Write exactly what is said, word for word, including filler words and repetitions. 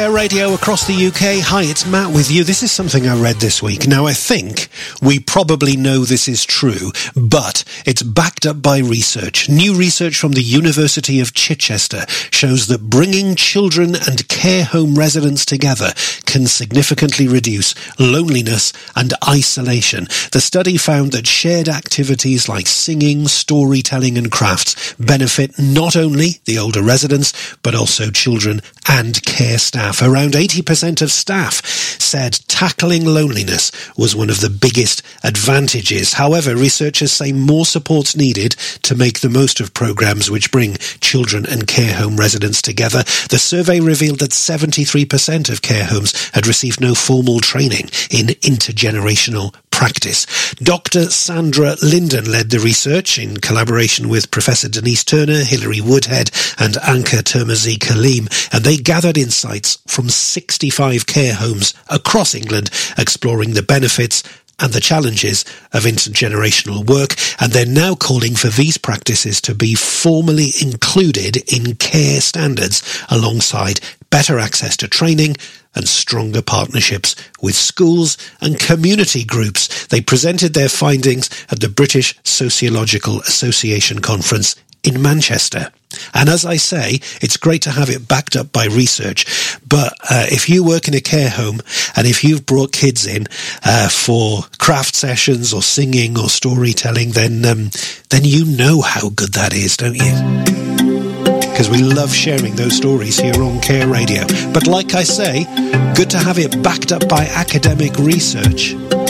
Radio across the U K. Hi, it's Matt with you. This is something I read this week. Now, I think we probably know this is true, but it's backed up by research. New research from the University of Chichester shows that bringing children and care home residents together can significantly reduce loneliness and isolation. The study found that shared activities like singing, storytelling and crafts benefit not only the older residents, but also children and care staff. Around eighty percent of staff said tackling loneliness was one of the biggest advantages. However, researchers say more support's needed to make the most of programs which bring children and care home residents together. The survey revealed that seventy-three percent of care homes had received no formal training in intergenerational practice. Doctor Sandra Linden led the research in collaboration with Professor Denise Turner, Hilary Woodhead and Anka Termazi Kaleem, and they gathered insights from sixty-five care homes across England, exploring the benefits and the challenges of intergenerational work, and they're now calling for these practices to be formally included in care standards alongside better access to training and stronger partnerships with schools and community groups. They presented their findings at the British Sociological Association conference in Manchester. And as I say, it's great to have it backed up by research. But uh, if you work in a care home and if you've brought kids in uh, for craft sessions or singing or storytelling, then um, then you know how good that is, don't you? Because we love sharing those stories here on Care Radio. But like I say, good to have it backed up by academic research.